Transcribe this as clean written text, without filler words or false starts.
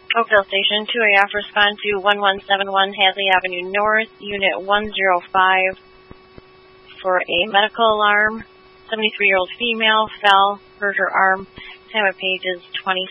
Oakville Station, 2AF, respond to 1171 Hadley Avenue North, Unit 105, for a medical alarm. 73-year-old female fell, hurt her arm. Time of page is 20.